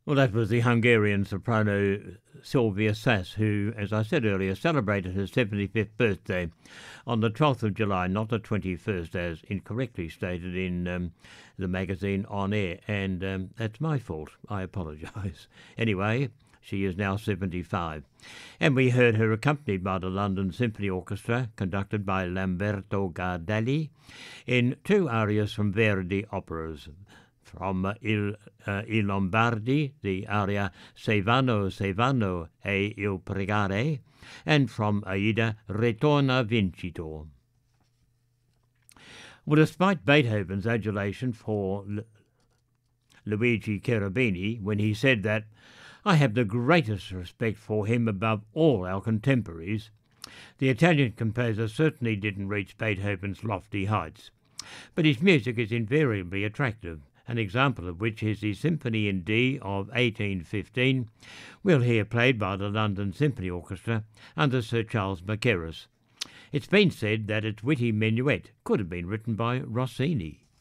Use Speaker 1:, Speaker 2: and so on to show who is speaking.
Speaker 1: Well, that was the Hungarian soprano Sylvia Sass, who, as I said earlier, celebrated her 75th birthday on the 12th of July, not the 21st, as incorrectly stated in the magazine On Air. And that's my fault. I apologise. Anyway, she is now 75. And we heard her accompanied by the London Symphony Orchestra, conducted by Lamberto Gardelli, in two arias from Verdi operas. From I Lombardi, the aria Se vanno e il pregare, and from Aida, Ritorna vincitor. Well, despite Beethoven's adulation for Luigi Cherubini, when he said that, "I have the greatest respect for him above all our contemporaries," the Italian composer certainly didn't reach Beethoven's lofty heights. But his music is invariably attractive, an example of which is the Symphony in D of 1815, we'll hear played by the London Symphony Orchestra under Sir Charles Mackerras. It's been said that its witty minuet could have been written by Rossini.